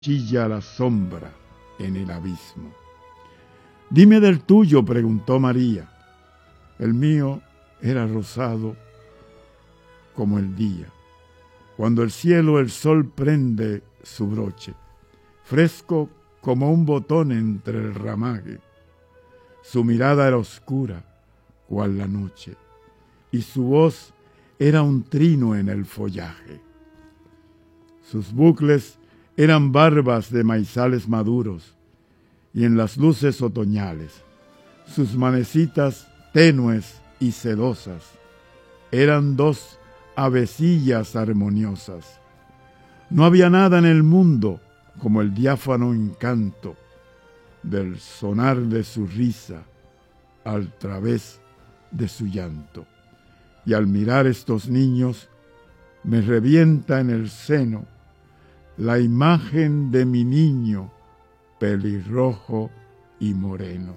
chilla la sombra en el abismo. Dime del tuyo, preguntó María. El mío era rosado como el día, cuando el cielo el sol prende su broche, fresco como un botón entre el ramaje. Su mirada era oscura, cual la noche, y su voz era un trino en el follaje. Sus bucles eran barbas de maizales maduros, y en las luces otoñales, sus manecitas tenues y sedosas, eran dos avecillas armoniosas. No había nada en el mundo como el diáfano encanto del sonar de su risa al través de su llanto. Y al mirar estos niños, me revienta en el seno la imagen de mi niño pelirrojo y moreno.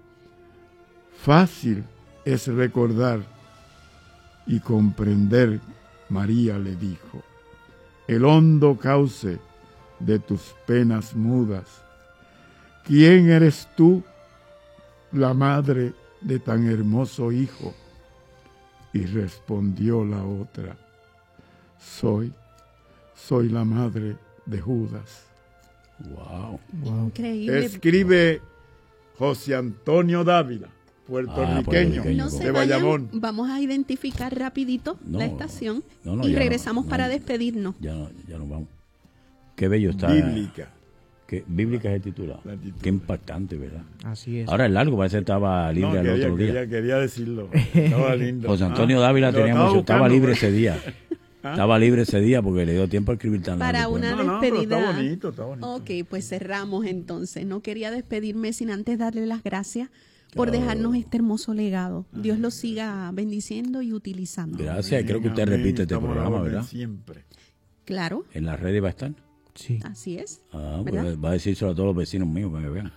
Fácil es recordar y comprender, María le dijo, el hondo cauce de tus penas mudas. ¿Quién eres tú, la madre de tan hermoso hijo? Y respondió la otra, soy la madre de Judas. Wow. Increíble. Escribe José Antonio Dávila, puertorriqueño, No se de Bayamón. vayan, vamos a identificar rapidito la estación y ya regresamos para despedirnos. Ya nos vamos. Qué bello está. Bíblica. Bíblica es el titular. Qué impactante, ¿verdad? Así es. Ahora el largo parece que estaba libre el otro día. Quería decirlo. Estaba lindo. José Antonio Dávila tenía mucho. Estaba libre ese día. Estaba libre ese día porque le dio tiempo a escribir tan Para largo. una pero despedida. está bonito. Ok, pues cerramos entonces. No quería despedirme sin antes darle las gracias por dejarnos este hermoso legado. Dios lo siga bendiciendo y utilizando. Gracias, creo que usted repite este programa, ¿verdad? Siempre. Claro, ¿En las redes va a estar? Sí. así es. Pues va a decírselo a todos los vecinos míos para que vean.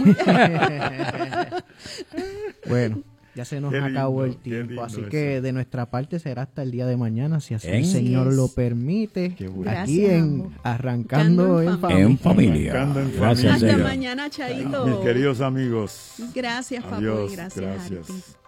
Bueno, ya se nos acabó el tiempo, así que de nuestra parte será hasta el día de mañana, si así el Señor lo permite, aquí en Arrancando en Familia. En familia. Gracias, Hasta mañana, Chaito. Mis queridos amigos. Gracias, Papo, Adiós, y gracias. gracias. Arti.